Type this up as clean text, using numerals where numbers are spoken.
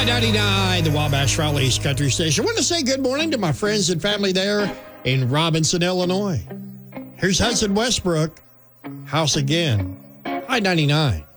99, the Wabash Raleigh Country Station. I want to say good morning to my friends and family there in Robinson, Illinois. Here's Hudson Westbrook, House Again, I-99.